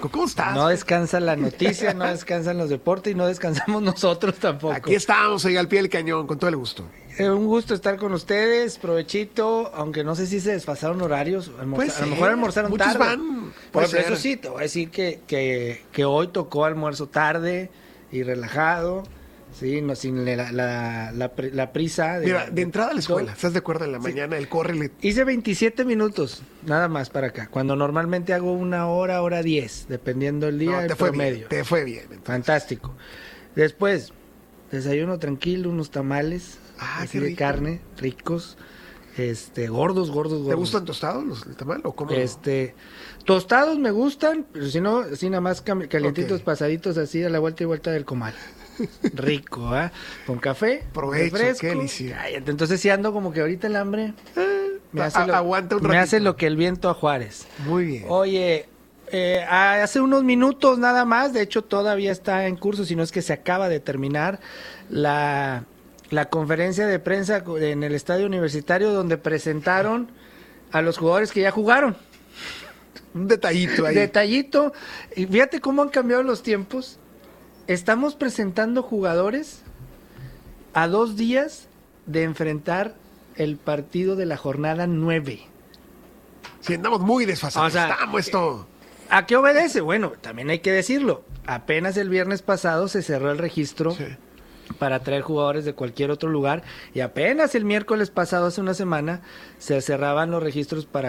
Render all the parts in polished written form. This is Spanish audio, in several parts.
Paco? ¿Cómo estás? No descansa la noticia, no descansan los deportes y no descansamos nosotros tampoco. Aquí estamos, ahí al pie del cañón, con todo el gusto. Un gusto estar con ustedes, provechito, aunque no sé si se desfasaron horarios, a lo mejor almorzaron muchos tarde. Van, Por ejemplo, eso sí, te voy a decir que hoy tocó almuerzo tarde y relajado, sí, no sin la prisa. Mira, de entrada a la escuela, ¿estás de acuerdo? En la mañana, el corre. Hice 27 minutos, nada más para acá, cuando normalmente hago 1 hora, hora 10, dependiendo del día, te el fue promedio. Bien, te fue bien. Entonces. Fantástico. Después, desayuno tranquilo, unos tamales, así de carne, ricos, gordos. ¿Te gustan tostados el tamal o cómo? Tostados me gustan, pero si no, así nada más calientitos, pasaditos así a la vuelta y vuelta del comal. Rico, ¿eh? Con café, provecho, refresco. qué delicia. Cállate, entonces sí ando como que ahorita el hambre aguanta un ratito. Me hace lo que el viento a Juárez. Muy bien. Oye, hace unos minutos nada más, de hecho todavía está en curso, si no es que se acaba de terminar la conferencia de prensa en el estadio universitario donde presentaron a los jugadores que ya jugaron. Un detallito ahí. Detallito. Y fíjate cómo han cambiado los tiempos. Estamos presentando jugadores a 2 días de enfrentar el partido de la jornada 9. Sí, andamos muy desfasados. O sea, estamos esto. ¿A qué obedece? Bueno, también hay que decirlo. Apenas el viernes pasado se cerró el registro para traer jugadores de cualquier otro lugar y apenas el miércoles pasado, hace una semana, se cerraban los registros para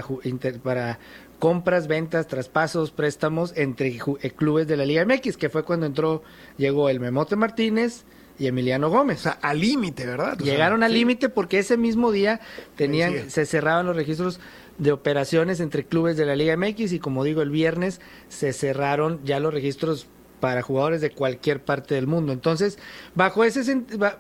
compras, ventas, traspasos, préstamos entre clubes de la Liga MX, que fue cuando llegó el Memote Martínez y Emiliano Gómez. O sea, al límite, ¿verdad? Llegaron al límite porque ese mismo día se cerraban los registros de operaciones entre clubes de la Liga MX y, como digo, el viernes se cerraron ya los registros para jugadores de cualquier parte del mundo. Entonces, bajo esa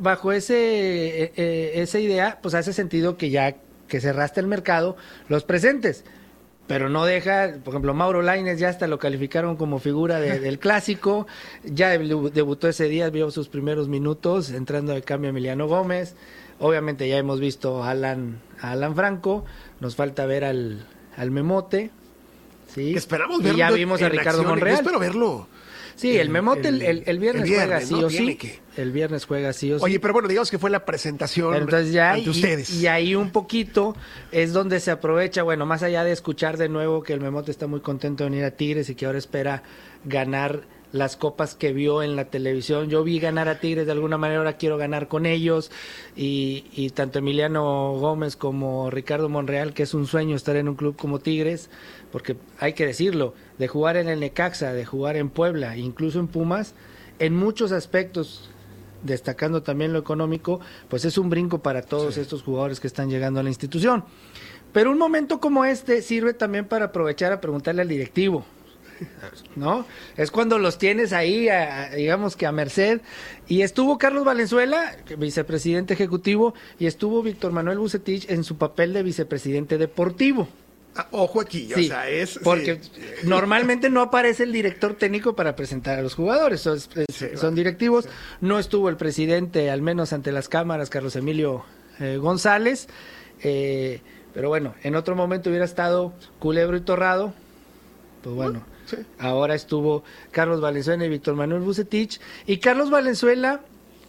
idea, pues hace sentido que ya que cerraste el mercado, los presentes. Pero no deja, por ejemplo, Mauro Lainez ya hasta lo calificaron como figura del clásico, ya debutó ese día, vio sus primeros minutos, entrando de cambio Emiliano Gómez. Obviamente ya hemos visto a Alan Franco, nos falta ver al Memote, ¿sí? Que esperamos verlo. Y ya vimos a Ricardo Monreal. Yo espero verlo. Sí, el Memote el viernes juega sí o sí. El viernes juega sí o sí. Oye, pero bueno, digamos que fue la presentación ante ustedes. Y ahí un poquito es donde se aprovecha, bueno, más allá de escuchar de nuevo que el Memote está muy contento de venir a Tigres y que ahora espera ganar las copas que vio en la televisión. Yo vi ganar a Tigres de alguna manera, ahora quiero ganar con ellos. Y tanto Emiliano Gómez como Ricardo Monreal, que es un sueño estar en un club como Tigres, porque hay que decirlo, de jugar en el Necaxa, de jugar en Puebla, incluso en Pumas, en muchos aspectos, destacando también lo económico, pues es un brinco para todos estos jugadores que están llegando a la institución. Pero un momento como este sirve también para aprovechar a preguntarle al directivo, ¿no? Es cuando los tienes ahí, digamos que a merced. Y estuvo Carlos Valenzuela, vicepresidente ejecutivo, y estuvo Víctor Manuel Vucetich en su papel de vicepresidente deportivo. Ojo aquí, sí, o sea, porque normalmente no aparece el director técnico para presentar a los jugadores, son directivos. Sí. No estuvo el presidente, al menos ante las cámaras, Carlos Emilio González, pero bueno, en otro momento hubiera estado Culebro y Torrado, pues bueno, ahora estuvo Carlos Valenzuela y Víctor Manuel Vucetich, y Carlos Valenzuela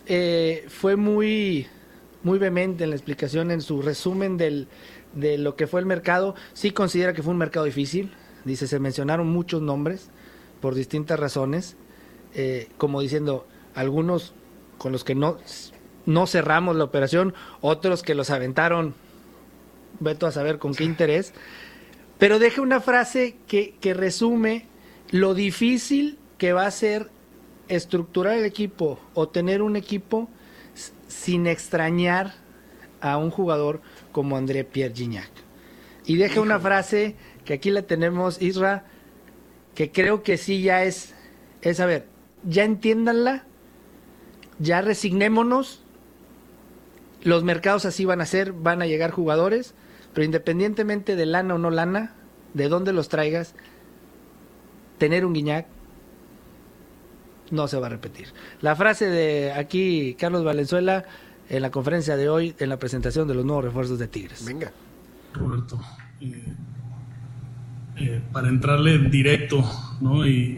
fue muy vehemente en la explicación, en su resumen de lo que fue el mercado. Sí considera que fue un mercado difícil, dice, se mencionaron muchos nombres por distintas razones, como diciendo, algunos con los que no cerramos la operación, otros que los aventaron, veto a saber con qué interés, pero deja una frase que resume lo difícil que va a ser estructurar el equipo o tener un equipo sin extrañar a un jugador como André Pierre Gignac. Y deja una frase que aquí la tenemos, Isra, que creo que sí ya es a ver, ya entiéndanla, ya resignémonos, los mercados así van a ser, van a llegar jugadores, pero independientemente de lana o no lana, de dónde los traigas, tener un Gignac no se va a repetir. La frase de aquí Carlos Valenzuela en la conferencia de hoy, en la presentación de los nuevos refuerzos de Tigres. Venga. Roberto, para entrarle directo, ¿no? Y